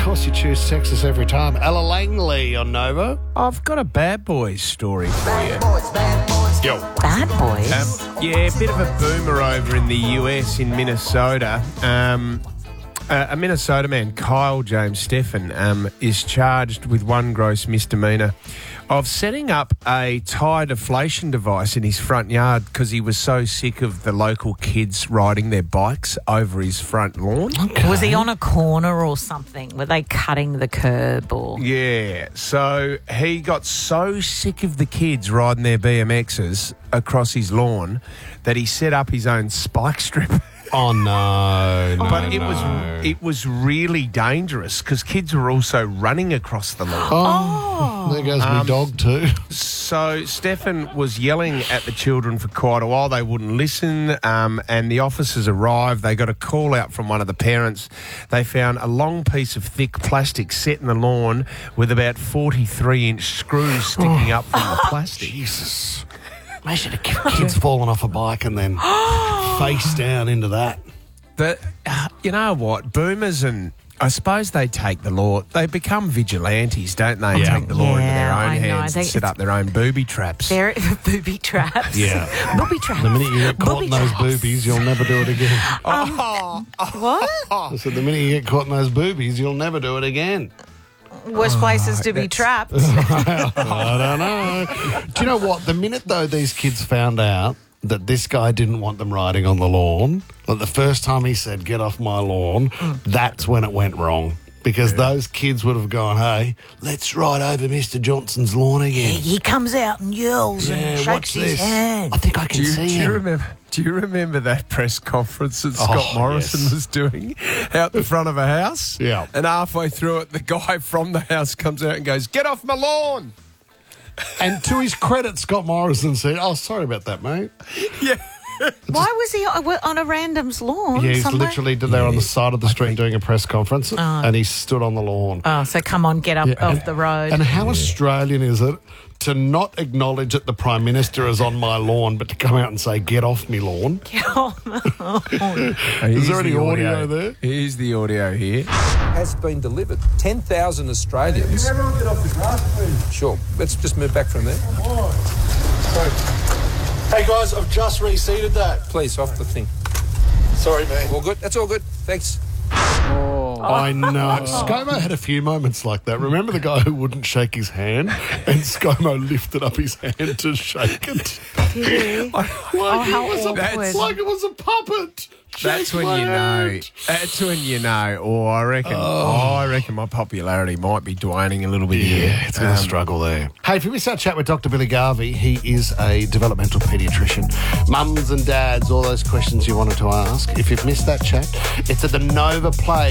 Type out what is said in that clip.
course you choose Texas every time. Ella Langley on Nova. I've got a bad boys story for you. Yo. Bad boys? Yeah, a bit of a boomer over in the US in Minnesota. A Minnesota man, Kyle James Steffen, is charged with one gross misdemeanor of setting up a tyre deflation device in his front yard because he was so sick of the local kids riding their bikes over his front lawn. Okay. Was he on a corner or something? Were they cutting the curb or... Yeah, so he got so sick of the kids riding their BMXs across his lawn that he set up his own spike strip. Oh, no. But it was really dangerous because kids were also running across the lawn. Oh, there goes my dog too. So Stefan was yelling at the children for quite a while. They wouldn't listen, and the officers arrived. They got a call out from one of the parents. They found a long piece of thick plastic set in the lawn with about 43-inch screws sticking up from the plastic. Jesus. Imagine a kid's falling off a bike and then face down into that. But you know what? Boomers and... I suppose they take the law. They become vigilantes, don't they? Yeah. Take the law into their Yeah, own I know. hands and set up their own booby traps. They're booby traps. Yeah. Booby traps. The minute you get caught in those traps. boobies, you'll never do it again. What? I said, the minute you get caught in those boobies, you'll never do it again. Worst places to be trapped. I don't know. Do you know what? The minute, though, these kids found out that this guy didn't want them riding on the lawn, like the first time he said, get off my lawn, that's when it went wrong. Because those kids would have gone, hey, let's ride over Mr. Johnson's lawn again. He comes out and yells and shakes watch his this. hand. I think I can see him. Do you remember that press conference that Scott Morrison was doing out the front of a house? Yeah. And halfway through it, the guy from the house comes out and goes, get off my lawn. And to his credit, Scott Morrison said, oh, sorry about that, mate. Yeah. Why was he on a random's lawn? Yeah, he's somewhere? literally there on the side of the street doing a press conference and he stood on the lawn. Oh, so come on, get up off the road. And how Australian is it to not acknowledge that the Prime Minister is on my lawn, but to come out and say, get off me lawn? Is there any audio there? Here's the audio here. Has been delivered. 10,000 Australians. Can everyone get off the grass, please? Sure. Let's just move back from there. Hey, guys, I've just reseated that. Please, off the thing. Sorry, man. All good? That's all good. Thanks. I know. ScoMo had a few moments like that. Remember the guy who wouldn't shake his hand and ScoMo lifted up his hand to shake it? how awkward. Like it was a puppet. That's when you know. That's when you know. Or I reckon my popularity might be waning a little bit here. Yeah, it's been a struggle there. Hey, if you missed our chat with Dr. Billy Garvey, he is a developmental paediatrician. Mums and dads, all those questions you wanted to ask. If you've missed that chat, it's at the Nova Play.